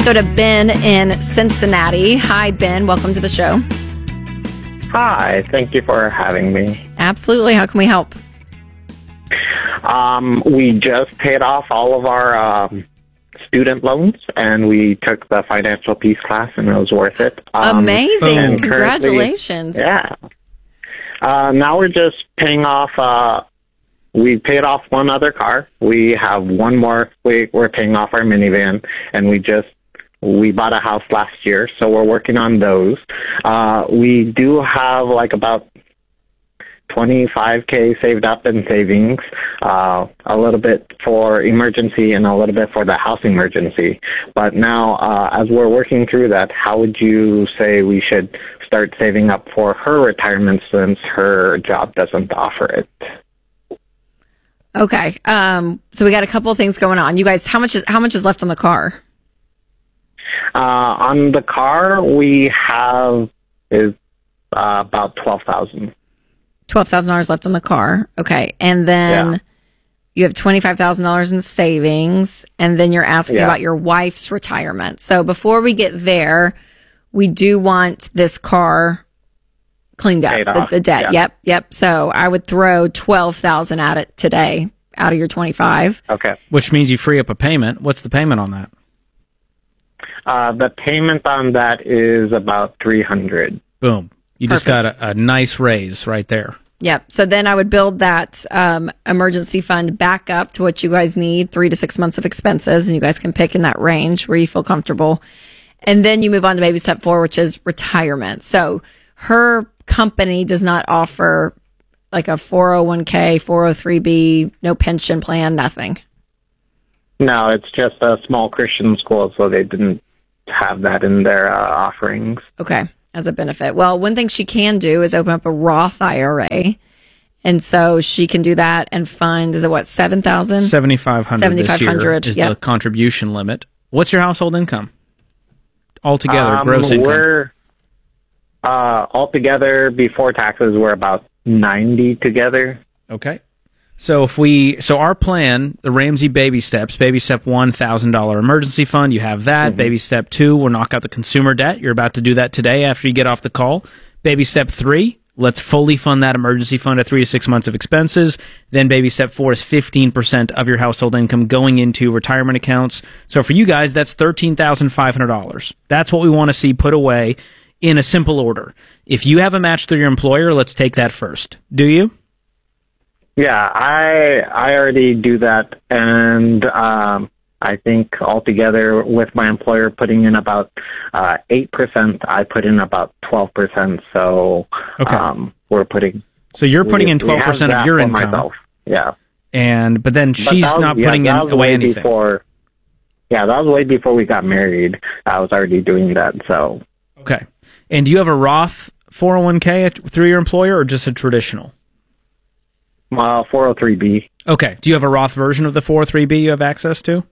Let's go to Ben in Cincinnati. Hi, Ben. Welcome to the show. Hi. Thank you for having me. Absolutely. How can we help? We just paid off all of our student loans, and we took the financial peace class, and it was worth it. Amazing. Congratulations. Yeah. Now we're just paying off, we paid off one other car. We have one more. We're paying off our minivan, and we bought a house last year, so we're working on those. We do have like about $25K saved up in savings, a little bit for emergency and a little bit for the house emergency. But now, as we're working through that, how would you say we should start saving up for her retirement since her job doesn't offer it? Okay. So we got a couple of things going on. You guys, how much is left on the car? On the car, we have is about $12,000. $12,000 left on the car. Okay. And then you have $25,000 in savings. And then you're asking about your wife's retirement. So before we get there, we do want this car cleaned up, the debt. Yep. So I would throw $12,000 at it today out of your 25. Okay. Which means you free up a payment. What's the payment on that? The payment on that is about $300. Boom. You just got a nice raise right there. Yep. So then I would build that emergency fund back up to what you guys need, 3 to 6 months of expenses, and you guys can pick in that range where you feel comfortable. And then you move on to baby step 4, which is retirement. So her company does not offer like a 401k, 403b, no pension plan, nothing. No, it's just a small Christian school, so they didn't have that in their offerings. Okay. As a benefit. Well, one thing she can do is open up a Roth IRA. And so she can do that and fund, is it what, $7,000? $7,500 this year is the contribution limit. What's your household income? Altogether, gross income. We're, altogether, before taxes, we're about 90 together. Okay. So our plan, the Ramsey baby steps, baby step 1, $1,000 emergency fund, you have that. Mm-hmm. Baby step 2, we'll knock out the consumer debt. You're about to do that today after you get off the call. Baby step 3, let's fully fund that emergency fund at 3 to 6 months of expenses. Then baby step 4 is 15% of your household income going into retirement accounts. So for you guys, that's $13,500. That's what we want to see put away in a simple order. If you have a match through your employer, let's take that first. Do you? Yeah, I already do that, and I think altogether with my employer putting in about 8%, I put in about 12%. So we're putting. So you're putting in 12% of your income. Myself. Yeah, but then she's not putting away anything. That was way before we got married. I was already doing that. So okay, and do you have a Roth 401k through your employer or just a traditional? 403b. Okay. Do you have a Roth version of the 403b you have access to?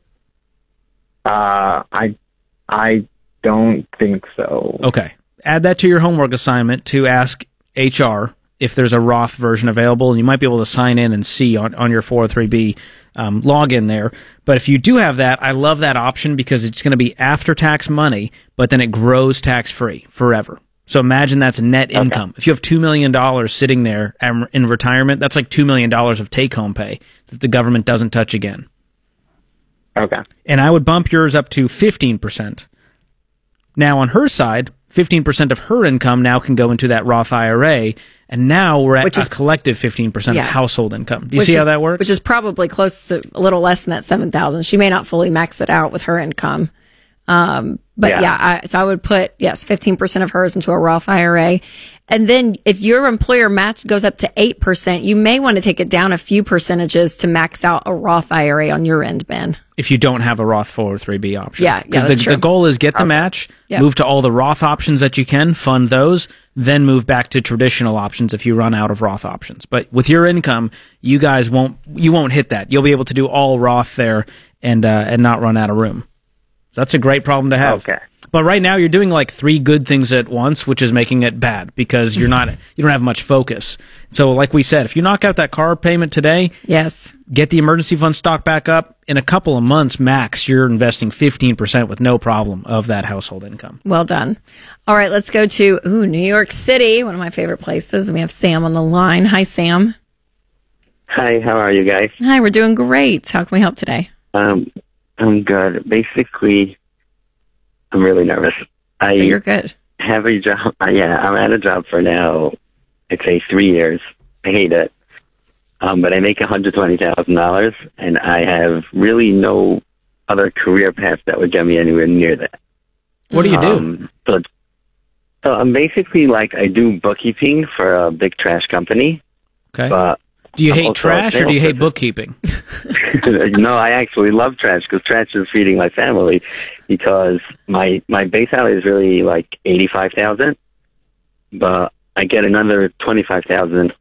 I don't think so. Okay. Add that to your homework assignment to ask HR if there's a Roth version available, and you might be able to sign in and see on your 403b login there. But if you do have that, I love that option because it's going to be after-tax money, but then it grows tax-free forever. So imagine that's net income. If you have $2 million sitting there in retirement, that's like $2 million of take-home pay that the government doesn't touch again. Okay. And I would bump yours up to 15%. Now, on her side, 15% of her income now can go into that Roth IRA, and now we're at a collective 15% of household income. Do you see how that works? Which is probably close to a little less than that $7,000. She may not fully max it out with her income. So I would put, 15% of hers into a Roth IRA. And then if your employer match goes up to 8%, you may want to take it down a few percentages to max out a Roth IRA on your end, Ben. If you don't have a Roth 403b option. Yeah, because the goal is get the match, move to all the Roth options that you can, fund those, then move back to traditional options if you run out of Roth options. But with your income, you won't hit that. You'll be able to do all Roth there and not run out of room. So that's a great problem to have. Okay. But right now you're doing like 3 good things at once, which is making it bad because you don't have much focus. So like we said, if you knock out that car payment today, Yes. get the emergency fund stock back up, in a couple of months max, you're investing 15% with no problem of that household income. Well done. All right, let's go to New York City, one of my favorite places. And we have Sam on the line. Hi, Sam. Hi, how are you guys? Hi, we're doing great. How can we help today? I'm good. Basically, I'm really nervous. But you're good. Have a job. Yeah, I'm at a job for now, I'd say 3 years. I hate it. But I make $120,000, and I have really no other career path that would get me anywhere near that. What do you do? So I'm basically like, I do bookkeeping for a big trash company. Okay. But do you I'm hate also a trash or do you hate salesperson. bookkeeping? No, I actually love trash because trash is feeding my family. Because my base salary is really like $85,000, but I get another $25,000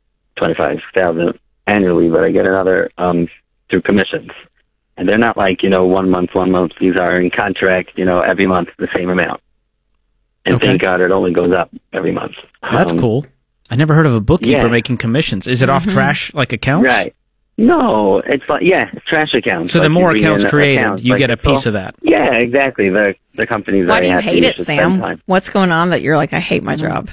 annually. But I get another through commissions, and they're not like 1 month. These are in contract. Every month the same amount. And Okay. thank God it only goes up every month. That's cool. I never heard of a bookkeeper Yeah. making commissions. Is it off trash like accounts? Right. No, it's like, it's trash accounts. So the Like, more you bring accounts in created, accounts, you like get a it's all- piece of that. Yeah, exactly. The companies Why that do I you have to hate use it, to spend Sam? time. What's going on that you're like, I hate my job?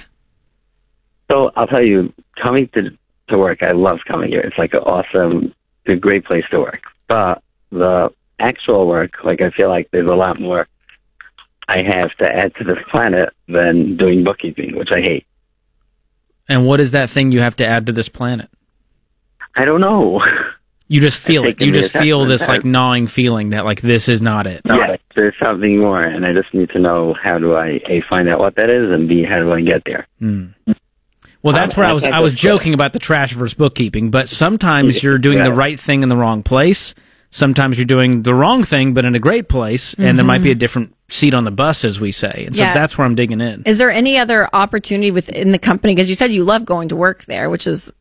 So I'll tell you, coming to work, I love coming here. It's like it's a great place to work. But the actual work, like I feel like there's a lot more I have to add to this planet than doing bookkeeping, which I hate. And what is that thing you have to add to this planet? I don't know. You just feel it. taken You the just feel assessment this like test. gnawing feeling that like this is not it. Yeah, there's something more, and I just need to know how do I A, find out what that is, and B, how do I get there? Well, that's where I was joking about the trash versus bookkeeping, but sometimes you're doing the right thing in the wrong place. Sometimes you're doing the wrong thing, but in a great place, and there might be a different seat on the bus, as we say. And so Yeah. that's where I'm digging in. Is there any other opportunity within the company? Because you said you love going to work there, which is